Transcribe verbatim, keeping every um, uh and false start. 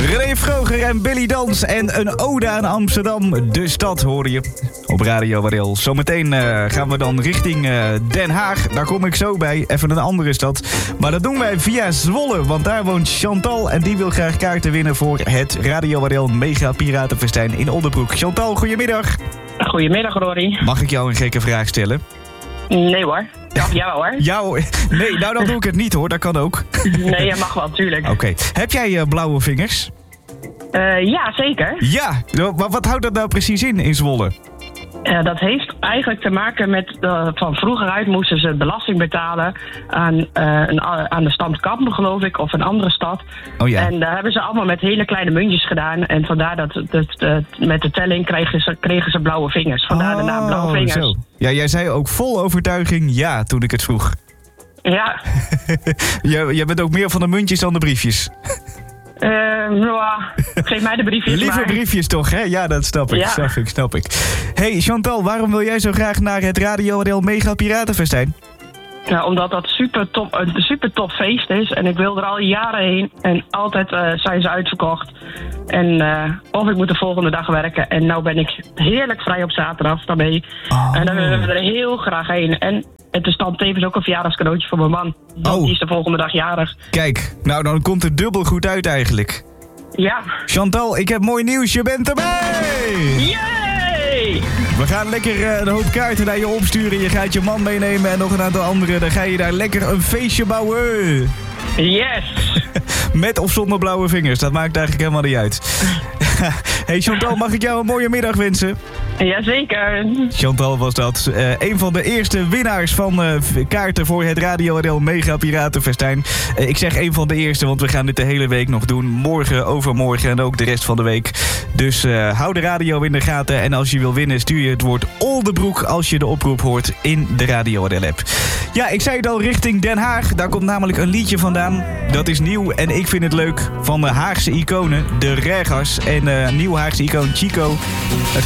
René Vroger en Billy Dans en een ode aan Amsterdam. De stad hoor je op Radio Warel. Zometeen uh, gaan we dan richting uh, Den Haag. Daar kom ik zo bij. Even een andere stad. Maar dat doen wij via Zwolle. Want daar woont Chantal. En die wil graag kaarten winnen voor het Radio Warel Mega Piratenfestijn in Oldenbroek. Chantal, goedemiddag. Goedemiddag, Rory. Mag ik jou een gekke vraag stellen? Nee hoor. Ja, jou hoor. Jou? Nee, nou dan doe ik het niet hoor. Dat kan ook. Nee, je mag wel, tuurlijk. Oké. Okay. Heb jij uh, blauwe vingers? Uh, ja, zeker. Ja, maar wat houdt dat nou precies in, in Zwolle? Uh, dat heeft eigenlijk te maken met... Uh, van vroeger uit moesten ze belasting betalen aan, uh, een, aan de stad Kampen, geloof ik, of een andere stad. Oh ja. En daar hebben ze allemaal met hele kleine muntjes gedaan. En vandaar dat, dat, dat met de telling kregen ze, kregen ze blauwe vingers. Vandaar oh, de naam blauwe vingers. Zo. Ja, jij zei ook vol overtuiging ja toen ik het vroeg. Ja. jij, jij bent ook meer van de muntjes dan de briefjes. Uh, nou, geef mij de briefjes. Liever maar... briefjes toch, hè? Ja, dat snap ik, ja. snap ik, snap ik. Hey Chantal, waarom wil jij zo graag naar het Radio Warel Mega Piratenfestijn? Ja, omdat dat super top, een super top feest is. En ik wil er al jaren heen. En altijd uh, zijn ze uitverkocht. En uh, of ik moet de volgende dag werken. En nou ben ik heerlijk vrij op zaterdag daarmee. Oh. En dan willen we er heel graag heen. En het is dan tevens ook een verjaardagscadeautje voor mijn man. Oh. Die is de volgende dag jarig. Kijk, nou dan komt het dubbel goed uit eigenlijk. Ja. Chantal, ik heb mooi nieuws. Je bent erbij! Yay! We gaan lekker uh, een hoop kaarten naar je opsturen. Je gaat je man meenemen en nog een aantal anderen. Dan ga je daar lekker een feestje bouwen. Yes! Met of zonder blauwe vingers, dat maakt eigenlijk helemaal niet uit. Hey Chantal, mag ik jou een mooie middag wensen? Jazeker. Chantal was dat. Uh, een van de eerste winnaars van uh, kaarten voor het Radio Warel Mega Piratenfestijn. Uh, ik zeg een van de eerste, want we gaan dit de hele week nog doen. Morgen, overmorgen en ook de rest van de week. Dus uh, hou de radio in de gaten. En als je wil winnen, stuur je het woord Oldenbroek als je de oproep hoort in de Radio Warel app. Ja, ik zei het al, richting Den Haag. Daar komt namelijk een liedje vandaan. Dat is nieuw en ik vind het leuk. Van de Haagse iconen, de Regas. En uh, nieuw Haagse icoon Chico. Het